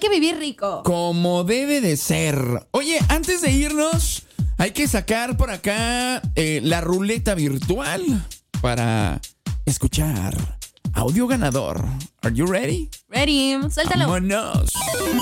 que vivir rico. Como debe de ser. Oye, antes de irnos, hay que sacar por acá la ruleta virtual para escuchar audio ganador. Are you ready? Ready, suéltalo. Vámonos.